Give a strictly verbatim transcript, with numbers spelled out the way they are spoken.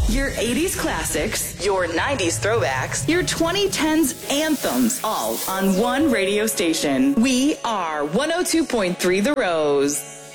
Your eighties classics, your nineties throwbacks, your twenty tens anthems, all on one radio station. We are one oh two point three The Rose.